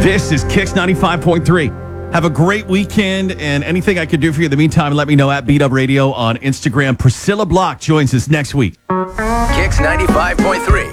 This is Kicks 95.3. Have a great weekend, and anything I could do for you in the meantime, let me know at Beat Up Radio on Instagram. Priscilla Block joins us next week. Kicks 95.3.